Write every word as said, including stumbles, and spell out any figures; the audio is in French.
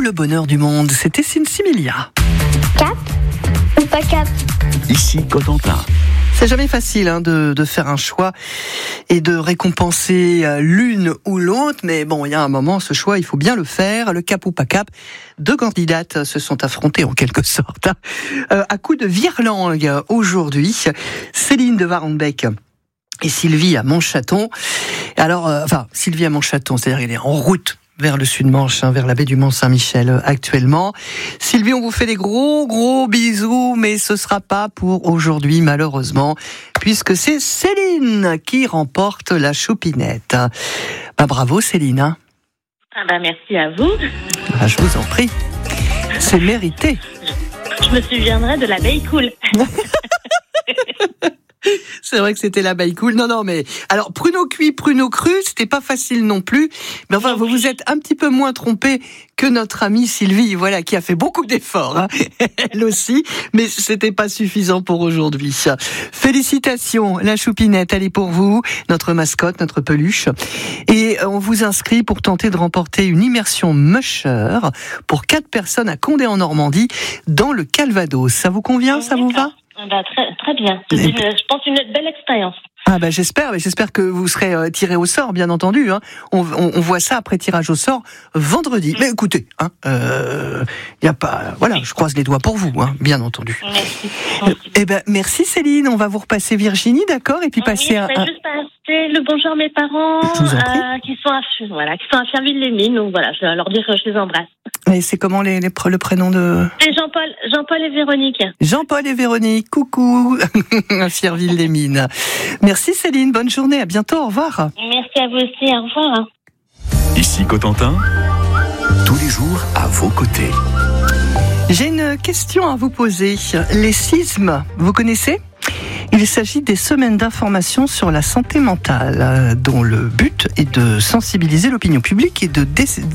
le bonheur du monde. C'était Sinsimilia. Cap ou pas cap? Ici Cotentin. C'est jamais facile hein, de, de faire un choix et de récompenser l'une ou l'autre, mais bon, il y a un moment, ce choix, il faut bien le faire. Le cap ou pas cap, deux candidates se sont affrontées en quelque sorte, hein, euh, à coup de virelangue aujourd'hui. Céline de Varenbeek et Sylvie à Montchaton. Alors, euh, enfin, Sylvie à Montchaton, c'est-à-dire qu'elle est en route vers le Sud-Manche, hein, vers la baie du Mont-Saint-Michel euh, actuellement. Sylvie, on vous fait des gros, gros bisous, mais ce sera pas pour aujourd'hui, malheureusement, puisque c'est Céline qui remporte la choupinette. Bah, bravo, Céline. Hein. Ah bah merci à vous. Ah, je vous en prie. C'est mérité. Je me souviendrai de l'abeille cool. C'est vrai que c'était l'abeille cool. Non, non, mais alors pruneau cuit, pruneau cru, c'était pas facile non plus. Mais enfin, vous vous êtes un petit peu moins trompé que notre amie Sylvie, voilà, qui a fait beaucoup d'efforts, hein, elle aussi. Mais c'était pas suffisant pour aujourd'hui. Félicitations, la choupinette, elle est pour vous, notre mascotte, notre peluche. Et on vous inscrit pour tenter de remporter une immersion musher pour quatre personnes à Condé en Normandie, dans le Calvados. Ça vous convient, ça vous va? Bah, très, très bien. C'est, une, je pense une belle expérience. Ah bah j'espère, mais j'espère que vous serez euh, tiré au sort, bien entendu. Hein. On, on, on voit ça après tirage au sort vendredi. Mais écoutez, hein, euh, y a pas, voilà, je croise les doigts pour vous, hein, bien entendu. Merci. Euh, eh ben merci Céline, on va vous repasser Virginie, d'accord, et puis Oui, passer je un. vais un... juste passer le bonjour à mes parents Je vous en prie. euh, qui sont à voilà, qui sont à Firville-les-Mines. Donc voilà, je vais leur dire que je les embrasse. Et c'est comment les, les, le prénom de C'est Jean-Paul, Jean-Paul et Véronique. Jean-Paul et Véronique. Coucou, à Firville-les-Mines. Merci Céline, bonne journée, à bientôt, au revoir. Merci à vous aussi, au revoir. Ici Cotentin, tous les jours à vos côtés. J'ai une question à vous poser. Les sismes, vous connaissez ? Il s'agit des semaines d'information sur la santé mentale, dont le but est de sensibiliser l'opinion publique et de dé-